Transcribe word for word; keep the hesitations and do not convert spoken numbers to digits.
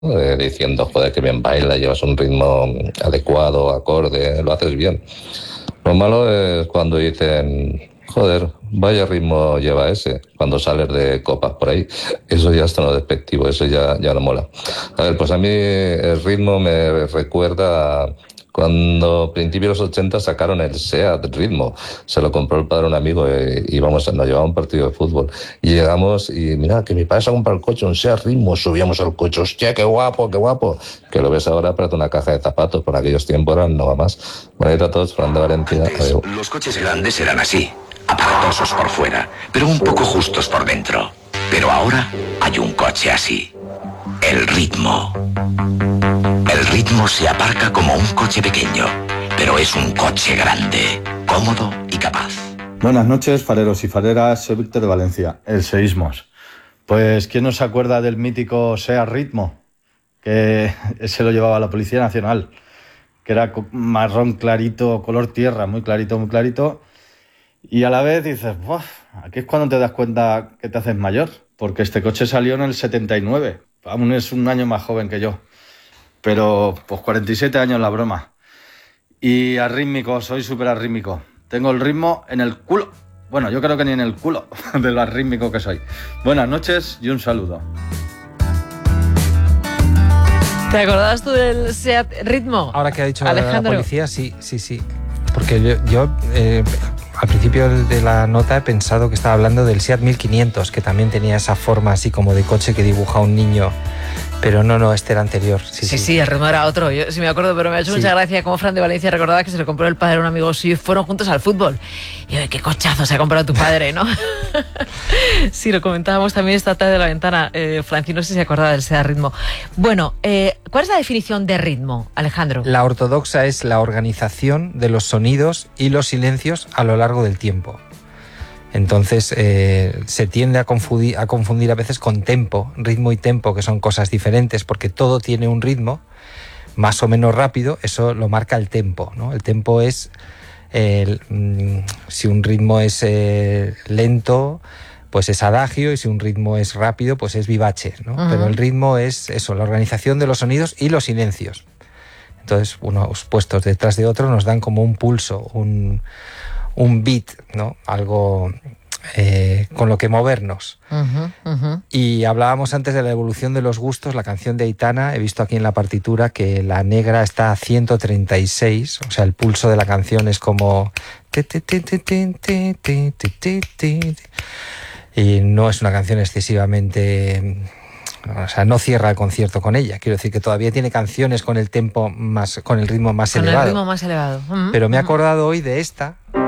eh, diciendo, joder, que bien baila, llevas un ritmo adecuado, acorde, lo haces bien. Lo malo es cuando dicen, joder, vaya ritmo lleva ese, cuando sales de copas por ahí. Eso ya está no despectivo, eso ya, ya no mola. A ver, pues a mí el ritmo me recuerda a cuando a principios de los ochenta sacaron el SEAT Ritmo. Se lo compró el padre a un amigo y, y vamos, nos llevaba a un partido de fútbol. Y llegamos y mira, que mi padre se ha comprado el coche, un SEAT Ritmo. Subíamos al coche, hostia, qué guapo, qué guapo. Que lo ves ahora, parece una caja de zapatos, por aquellos tiempos eran no va más. Bonita a todos, Fran de Valencia. Antes, los coches grandes eran así, aparatosos por fuera, pero un poco justos por dentro. Pero ahora hay un coche así, el Ritmo. El Ritmo se aparca como un coche pequeño, pero es un coche grande, cómodo y capaz. Buenas noches, fareros y fareras, soy Víctor de Valencia, el Seísmos. Pues, ¿quién no se acuerda del mítico SEAT Ritmo? Que se lo llevaba la Policía Nacional, que era marrón clarito, color tierra, muy clarito, muy clarito. Y a la vez dices, ¡buah! Aquí es cuando te das cuenta que te haces mayor, porque este coche salió en el setenta y nueve, aún es un año más joven que yo, pero pues cuarenta y siete años la broma. Y arrítmico, soy súper arrítmico, tengo el ritmo en el culo, bueno, yo creo que ni en el culo de lo arrítmico que soy. Buenas noches y un saludo. ¿Te acordabas tú del SEAT Ritmo? Ahora que ha dicho Alejandro. La policía, sí, sí, sí. Porque yo, yo eh, al principio de la nota he pensado que estaba hablando del SEAT mil quinientos, que también tenía esa forma así como de coche que dibuja un niño. Pero no, no, este era anterior. Sí, Sí, sí, sí, sí, el Ritmo era otro. Yo sí me acuerdo, pero me ha hecho Sí. mucha gracia como Fran de Valencia recordaba que se lo compró el padre a un amigo suyo y fueron juntos al fútbol. Y yo, qué cochazo se ha comprado tu padre, ¿no? Sí, lo comentábamos también esta tarde de la ventana. Eh, Franci, no sé si se acordaba del SEAT Ritmo. Bueno, eh, ¿cuál es la definición de ritmo, Alejandro? La ortodoxa es la organización de los sonidos y los silencios a lo largo del tiempo. Entonces eh, se tiende a confundir, a confundir a veces con tempo, ritmo y tempo, que son cosas diferentes, porque todo tiene un ritmo más o menos rápido, eso lo marca el tempo, ¿no? El tempo es, eh, el, si un ritmo es eh, lento, pues es adagio, y si un ritmo es rápido, pues es vivace, ¿no? Uh-huh. Pero el ritmo es eso, la organización de los sonidos y los silencios. Entonces, unos puestos detrás de otros nos dan como un pulso, un... un beat, ¿no? Algo eh, con lo que movernos. Uh-huh, uh-huh. Y hablábamos antes de la evolución de los gustos, la canción de Aitana, he visto aquí en la partitura que la negra está a ciento treinta y seis, o sea, el pulso de la canción es como... Y no es una canción excesivamente... O sea, no cierra el concierto con ella. Quiero decir que todavía tiene canciones con el tempo más, con el ritmo más con elevado. Con el ritmo más elevado. Uh-huh, Pero me he uh-huh. acordado hoy de esta...